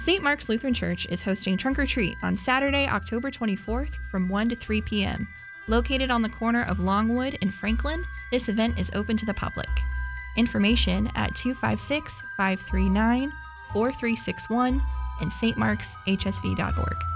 St. Mark's Lutheran Church is hosting Trunk or Treat on Saturday, October 24th from 1 to 3 p.m. Located on the corner of Longwood and Franklin, this event is open to the public. Information at 256-539-4361 and stmarkshsv.org.